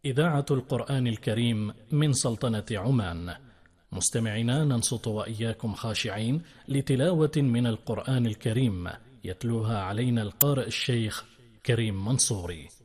إذاعة القرآن الكريم من سلطنة عمان. مستمعينا، ننصت وإياكم خاشعين لتلاوة من القرآن الكريم يتلوها علينا القارئ الشيخ كريم منصوري.